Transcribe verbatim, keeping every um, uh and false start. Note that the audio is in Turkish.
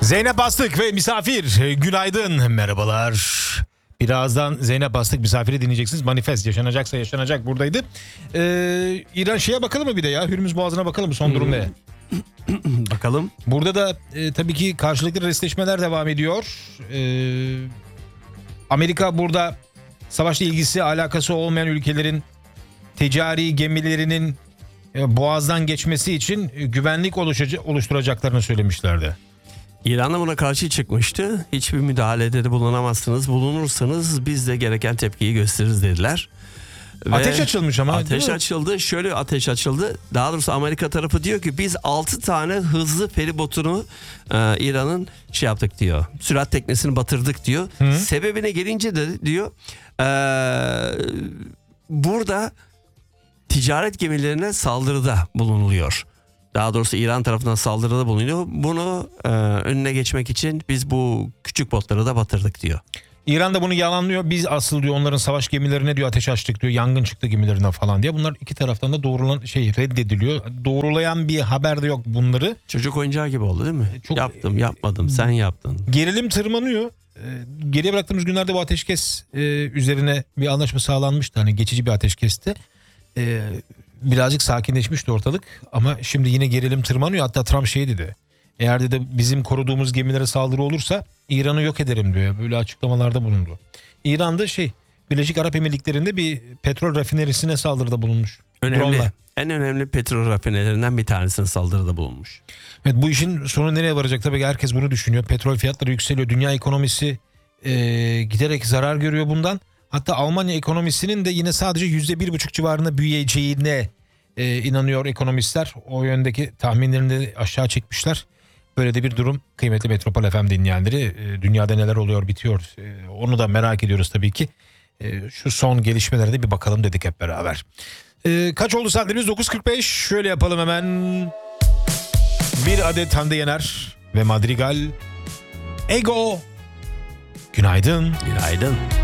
Zeynep Bastık ve misafir. Günaydın, merhabalar. Birazdan Zeynep Bastık misafiri dinleyeceksiniz. Manifest yaşanacaksa yaşanacak buradaydı. Ee, İran şeye bakalım mı bir de ya? Hürmüz Boğazı'na bakalım mı? Son durum ne? Bakalım. Burada da e, tabii ki karşılıklı restleşmeler devam ediyor. Ee, Amerika burada savaşla ilgisi alakası olmayan ülkelerin ticari gemilerinin e, Boğaz'dan geçmesi için e, güvenlik oluşaca- oluşturacaklarını söylemişlerdi. İran da buna karşı çıkmıştı. Hiçbir müdahalede de bulunamazsınız. Bulunursanız biz de gereken tepkiyi gösteririz dediler. Ve Ateş açılmış ama. Ateş açıldı. Şöyle ateş açıldı. Daha doğrusu Amerika tarafı diyor ki biz altı tane hızlı feribotunu e, İran'ın şey yaptık diyor. Sürat teknesini batırdık diyor. Hı. Sebebine gelince de diyor e, burada ticaret gemilerine saldırıda bulunuluyor. Daha doğrusu İran tarafından saldırıda bulunuyor. Bunu e, önüne geçmek için biz bu küçük botları da batırdık diyor. İran da bunu yalanlıyor. Biz asıl diyor onların savaş gemilerine diyor ateş açtık diyor. Yangın çıktı gemilerinden falan diye. Bunlar iki taraftan da doğrulan şey reddediliyor. Doğrulayan bir haber de yok bunları. Çocuk oyuncağı gibi oldu değil mi? Çok, Yaptım yapmadım sen yaptın. Gerilim tırmanıyor. Geriye bıraktığımız günlerde bu ateşkes üzerine bir anlaşma sağlanmıştı. Hani geçici bir ateşkesti. Birazcık sakinleşmişti ortalık. Ama şimdi yine gerilim tırmanıyor. Hatta Trump şey dedi. Eğer de bizim koruduğumuz gemilere saldırı olursa İran'ı yok ederim diyor. Böyle açıklamalarda bulundu. İran'da şey Birleşik Arap Emirlikleri'nde bir petrol rafinerisine saldırıda bulunmuş. Önemli. Drone'la. En önemli petrol rafinerilerinden bir tanesine saldırıda bulunmuş. Evet, bu işin sonu nereye varacak? Tabii ki herkes bunu düşünüyor. Petrol fiyatları yükseliyor. Dünya ekonomisi e, giderek zarar görüyor bundan. Hatta Almanya ekonomisinin de yine sadece yüzde bir buçuk civarında büyüyeceğine e, inanıyor ekonomistler. O yöndeki tahminlerini de aşağı çekmişler. Böyle de bir durum. Kıymetli Metropol F M dinleyenleri, e, dünyada neler oluyor bitiyor e, onu da merak ediyoruz tabii ki. E, şu son gelişmelere de bir bakalım dedik hep beraber. E, kaç oldu saatlerimiz? dokuz kırk beş. Şöyle yapalım hemen. Bir adet Hande Yener ve Madrigal. Ego. Günaydın. Günaydın.